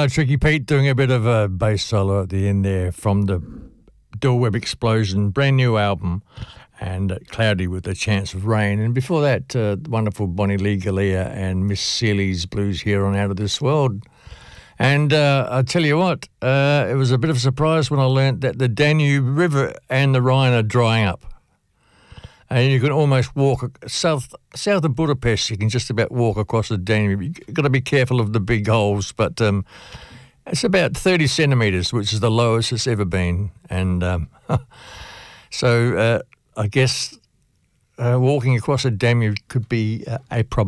Tricky Pete doing a bit of a bass solo at the end there from the Del Webb Explosion, brand new album, and Cloudy with a Chance of Rain. And before that, wonderful Bonnie Lee Galea and Miss Seeley's Blues Here on Out of This World. And I tell you what, it was a bit of a surprise when I learnt that the Danube River and the Rhine are drying up. And you can almost walk south of Budapest. You can just about walk across the Danube. You've got to be careful of the big holes, but it's about 30 centimetres, which is the lowest it's ever been. And so I guess walking across the Danube could be a problem.